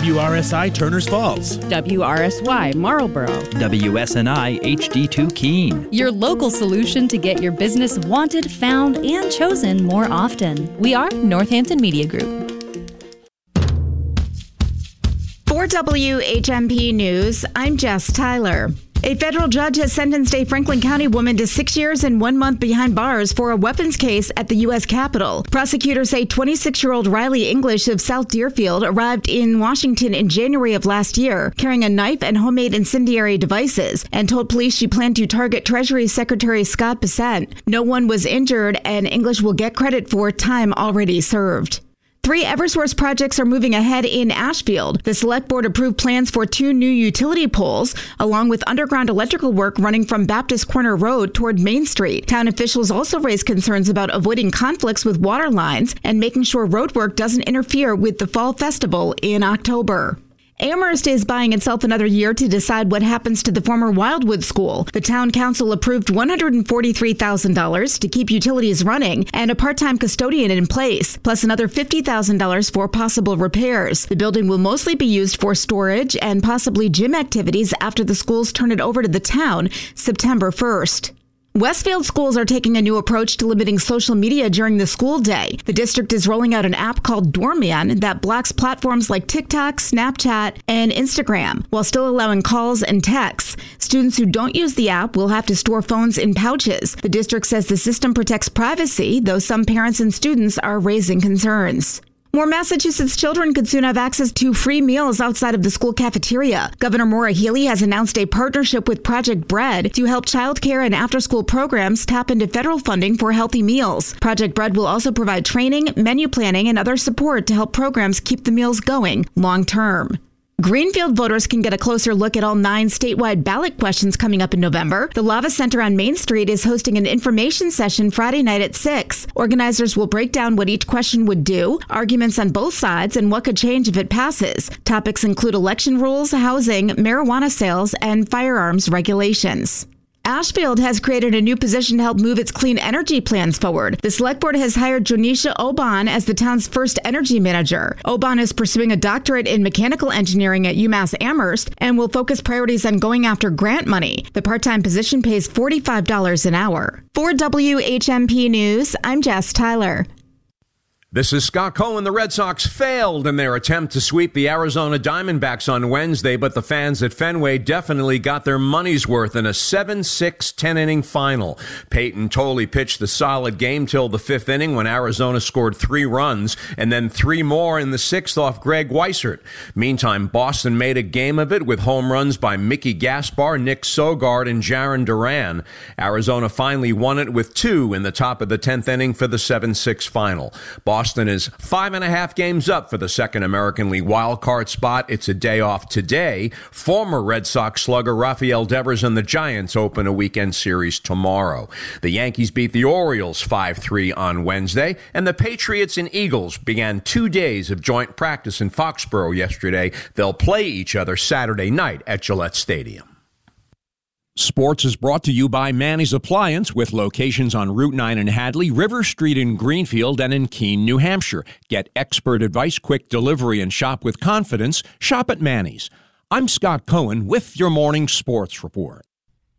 WRSI Turners Falls, WRSY Marlboro, WSNI HD2 Keene. Your local solution to get your business wanted, found, and chosen more often. We are Northampton Media Group. For WHMP News, I'm Jess Tyler. A federal judge has sentenced a Franklin County woman to 6 years and 1 month behind bars for a weapons case at the U.S. Capitol. Prosecutors say 26-year-old Riley English of South Deerfield arrived in Washington in January of last year, carrying a knife and homemade incendiary devices, and told police she planned to target Treasury Secretary Scott Bessent. No one was injured, and English will get credit for time already served. 3 Eversource projects are moving ahead in Ashfield. The Select Board approved plans for 2 new utility poles, along with underground electrical work running from Baptist Corner Road toward Main Street. Town officials also raised concerns about avoiding conflicts with water lines and making sure road work doesn't interfere with the Fall Festival in October. Amherst is buying itself another year to decide what happens to the former Wildwood School. The town council approved $143,000 to keep utilities running and a part-time custodian in place, plus another $50,000 for possible repairs. The building will mostly be used for storage and possibly gym activities after the schools turn it over to the town September 1st. Westfield schools are taking a new approach to limiting social media during the school day. The district is rolling out an app called Doorman that blocks platforms like TikTok, Snapchat, and Instagram, while still allowing calls and texts. Students who don't use the app will have to store phones in pouches. The district says the system protects privacy, though some parents and students are raising concerns. More Massachusetts children could soon have access to free meals outside of the school cafeteria. Governor Maura Healey has announced a partnership with Project Bread to help childcare and after-school programs tap into federal funding for healthy meals. Project Bread will also provide training, menu planning, and other support to help programs keep the meals going long-term. Greenfield voters can get a closer look at all 9 statewide ballot questions coming up in November. The Lava Center on Main Street is hosting an information session Friday night at 6. Organizers will break down what each question would do, arguments on both sides, and what could change if it passes. Topics include election rules, housing, marijuana sales, and firearms regulations. Ashfield has created a new position to help move its clean energy plans forward. The Select Board has hired Jonisha Oban as the town's first energy manager. Oban is pursuing a doctorate in mechanical engineering at UMass Amherst and will focus priorities on going after grant money. The part-time position pays $45 an hour. For WHMP News, I'm Jess Tyler. This is Scott Cohen. The Red Sox failed in their attempt to sweep the Arizona Diamondbacks on Wednesday, but the fans at Fenway definitely got their money's worth in a 7-6 10-inning final. Peyton Tolley pitched the solid game till the 5th inning when Arizona scored 3 runs and then 3 more in the 6th off Greg Weissert. Meantime, Boston made a game of it with home runs by Mickey Gaspar, Nick Sogard, and Jarren Duran. Arizona finally won it with 2 in the top of the 10th inning for the 7-6 final. Boston is 5.5 games up for the second American League wildcard spot. It's a day off today. Former Red Sox slugger Rafael Devers and the Giants open a weekend series tomorrow. The Yankees beat the Orioles 5-3 on Wednesday, and the Patriots and Eagles began 2 days of joint practice in Foxborough yesterday. They'll play each other Saturday night at Gillette Stadium. Sports is brought to you by Manny's Appliance with locations on Route 9 in Hadley, River Street in Greenfield, and in Keene, New Hampshire. Get expert advice, quick delivery, and shop with confidence. Shop at Manny's. I'm Scott Cohen with your morning sports report.